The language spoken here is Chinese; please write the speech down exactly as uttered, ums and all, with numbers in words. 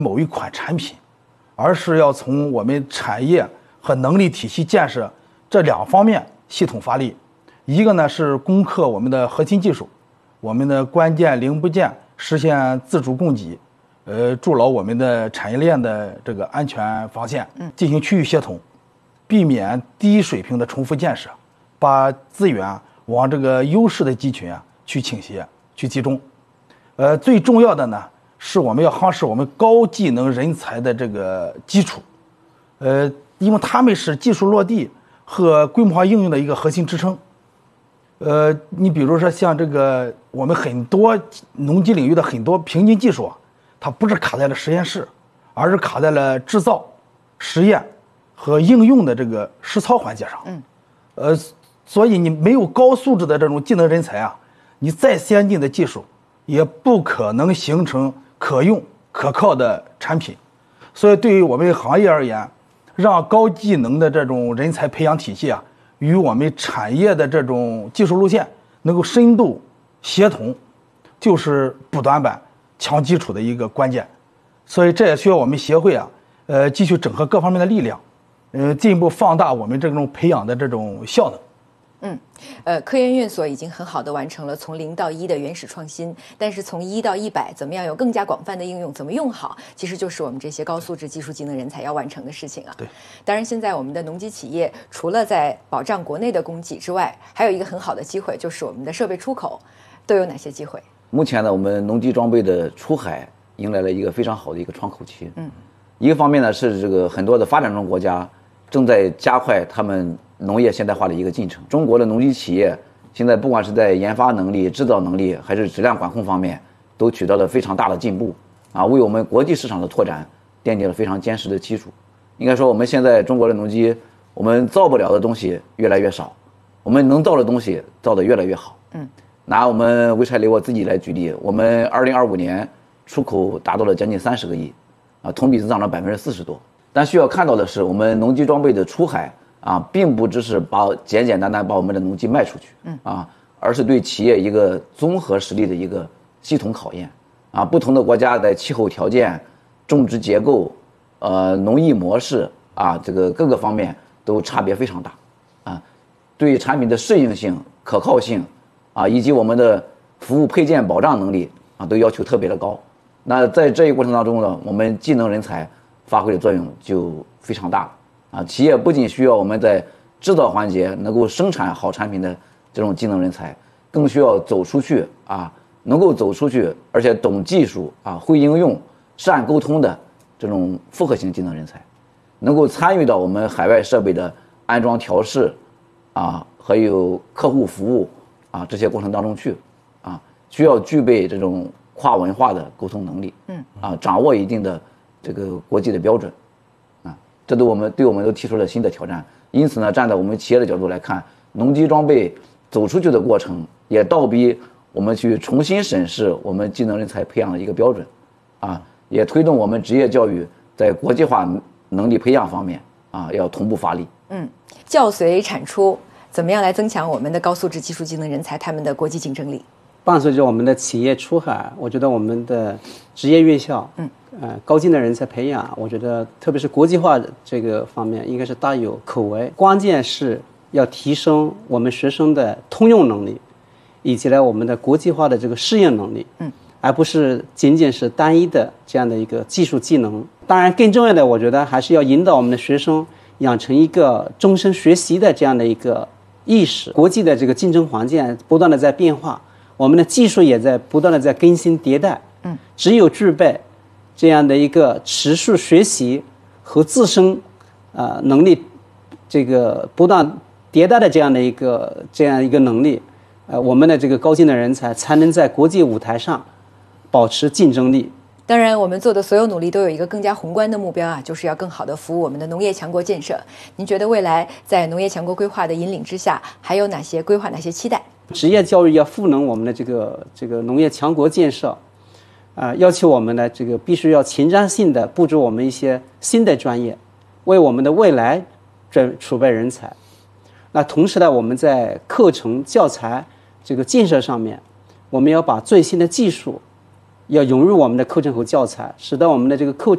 某一款产品，而是要从我们产业和能力体系建设这两方面系统发力。一个呢是攻克我们的核心技术，我们的关键零部件实现自主供给，呃，筑牢我们的产业链的这个安全防线，进行区域协同，避免低水平的重复建设，把资源往这个优势的集群啊去倾斜、去集中。呃，最重要的呢是我们要夯实我们高技能人才的这个基础，呃，因为他们是技术落地和规模化应用的一个核心支撑。呃，你比如说像这个我们很多农机领域的很多瓶颈技术啊，它不是卡在了实验室，而是卡在了制造、实验和应用的这个实操环节上。嗯，呃，所以你没有高素质的这种技能人才啊，你再先进的技术也不可能形成可用可靠的产品。所以对于我们行业而言，让高技能的这种人才培养体系啊与我们产业的这种技术路线能够深度协同，就是补短板、强基础的一个关键。所以这也需要我们协会啊，呃，继续整合各方面的力量，呃，进一步放大我们这种培养的这种效能。 嗯，呃，科研院所已经很好的完成了从零到一的原始创新，但是从一到一百，怎么样有更加广泛的应用，怎么用好，其实就是我们这些高素质技术技能人才要完成的事情啊。 对， 当然现在我们的农机企业除了在保障国内的供给之外，还有一个很好的机会，就是我们的设备出口都有哪些机会？ 目前呢，我们农机装备的出海迎来了一个非常好的一个窗口期。嗯，一个方面呢是这个很多的发展中国家正在加快他们农业现代化的一个进程。中国的农机企业现在不管是在研发能力、制造能力，还是质量管控方面，都取得了非常大的进步啊，为我们国际市场的拓展奠定了非常坚实的基础。应该说，我们现在中国的农机，我们造不了的东西越来越少，我们能造的东西造得越来越好。嗯，拿我们潍柴雷沃自己来举例，我们二零二五年出口达到了将近三十个亿，啊，同比增长了百分之四十多。但需要看到的是，我们农机装备的出海啊，并不只是把简简单单把我们的农机卖出去，嗯啊，而是对企业一个综合实力的一个系统考验啊。不同的国家的气候条件、种植结构、呃农业模式啊，这个各个方面都差别非常大啊。对产品的适应性、可靠性啊，以及我们的服务配件保障能力啊，都要求特别的高。那在这一过程当中呢，我们技能人才发挥的作用就非常大了。啊，企业不仅需要我们在制造环节能够生产好产品的这种技能人才，更需要走出去啊，能够走出去，而且懂技术啊，会应用、善沟通的这种复合型技能人才，能够参与到我们海外设备的安装调试啊，还有客户服务啊这些过程当中去啊，需要具备这种跨文化的沟通能力，嗯啊，掌握一定的这个国际的标准。这对我们对我们都提出了新的挑战，因此呢，站在我们企业的角度来看，农机装备走出去的过程，也倒逼我们去重新审视我们技能人才培养的一个标准，啊，也推动我们职业教育在国际化能力培养方面啊，要同步发力。 嗯，教随产出，怎么样来增强我们的高素质技术技能人才他们的国际竞争力？ 伴随着我们的企业出海，我觉得我们的职业院校，嗯，呃，高技能人才培养，我觉得特别是国际化这个方面，应该是大有可为。关键是要提升我们学生的通用能力，以及呢我们的国际化的这个适应能力，嗯，而不是仅仅是单一的这样的一个技术技能。当然，更重要的，我觉得还是要引导我们的学生养成一个终身学习的这样的一个意识。国际的这个竞争环境不断的在变化。我们的技术也在不断的在更新迭代，嗯，只有具备这样的一个持续学习和自身呃能力，这个不断迭代的这样的一个这样一个能力，呃，我们的这个高技能人才才能在国际舞台上保持竞争力。 当然，我们做的所有努力都有一个更加宏观的目标啊，就是要更好的服务我们的农业强国建设。您觉得未来在农业强国规划的引领之下，还有哪些规划、哪些期待？ 职业教育要赋能我们的这个这个农业强国建设，啊、呃，要求我们呢这个必须要前瞻性的布置我们一些新的专业，为我们的未来准储备人才。那同时呢，我们在课程教材这个建设上面，我们要把最新的技术要融入我们的课程和教材，使得我们的这个课